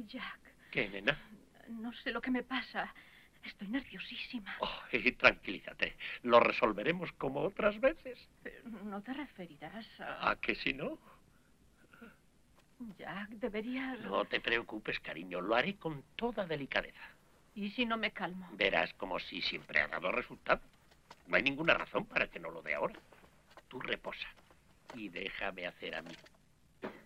Jack. ¿Qué, nena? No sé lo que me pasa. Estoy nerviosísima. Oh, tranquilízate. Lo resolveremos como otras veces. Pero no te referirás a... ¿A que si no? Jack, deberías... No te preocupes, cariño. Lo haré con toda delicadeza. ¿Y si no me calmo? Verás como si siempre ha dado resultado. No hay ninguna razón para que no lo dé ahora. Tú reposa y déjame hacer a mí.